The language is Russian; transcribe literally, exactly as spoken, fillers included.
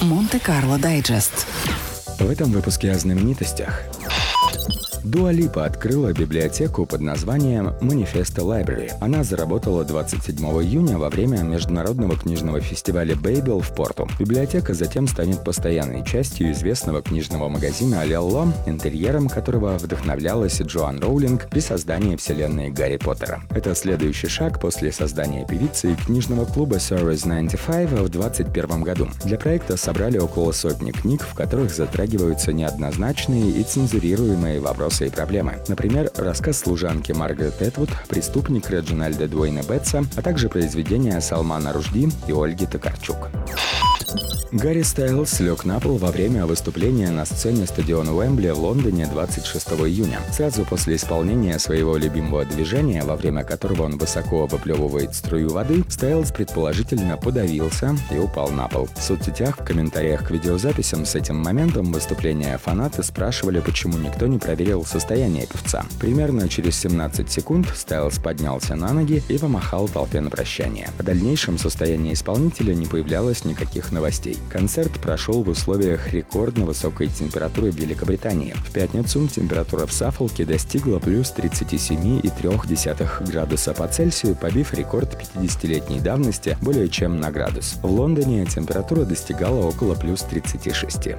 Монте-Карло Дайджест. В этом выпуске о знаменитостях. Дуа Липа открыла библиотеку под названием Manifesto Library. Она заработала двадцать седьмого июня во время международного книжного фестиваля Бэйбел в Порту. Библиотека затем станет постоянной частью известного книжного магазина Лелло, интерьером которого вдохновлялась Джоан Роулинг при создании вселенной Гарри Поттера. Это следующий шаг после создания певицы и книжного клуба Service девяносто пять в двадцать первом году. Для проекта собрали около сотни книг, в которых затрагиваются неоднозначные и цензурируемые вопросы и проблемы. Например, рассказ служанки Маргарет Этвуд, преступник Реджинальда Дуэйна Бетса, а также произведения Салмана Ружди и Ольги Токарчук. Гарри Стайлз лег на пол во время выступления на сцене стадиона Уэмбли в Лондоне двадцать шестого июня. Сразу после исполнения своего любимого движения, во время которого он высоко выплевывает струю воды, Стайлз предположительно подавился и упал на пол. В соцсетях в комментариях к видеозаписям с этим моментом выступления фанаты спрашивали, почему никто не проверил состояние певца. Примерно через семнадцать секунд Стайлз поднялся на ноги и помахал толпе на прощание. О дальнейшем состоянии исполнителя не появлялось никаких новостей. Концерт прошел в условиях рекордно высокой температуры в Великобритании. В пятницу температура в Саффолке достигла плюс тридцать семь и три десятых градуса по Цельсию, побив рекорд пятидесятилетней давности более чем на градус. В Лондоне температура достигала около плюс тридцати шести.